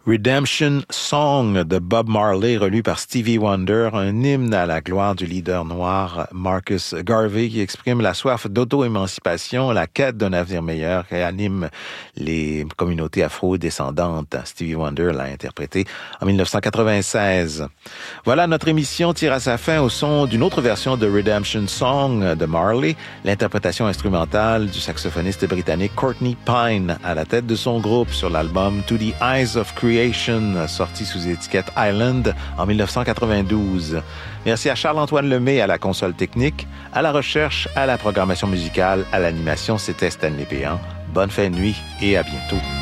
Redemption Song de Bob Marley, relu par Stevie Wonder, un hymne à la gloire du leader noir Marcus Garvey qui exprime la soif d'auto-émancipation, la quête d'un avenir meilleur et anime les communautés afro-descendantes. Stevie Wonder l'a interprété en 1996. Voilà, notre émission tire à sa fin au son d'une autre version de Redemption Song de Marley, l'interprétation instrumentale du saxophoniste britannique Courtney Pine à la tête de son groupe sur l'album To the Eyes of Creation, sorti sous étiquette Island en 1992. Merci à Charles-Antoine Lemay à la console technique, à la recherche, à la programmation musicale, à l'animation. C'était Stanley Péan. Bonne fin de nuit et à bientôt.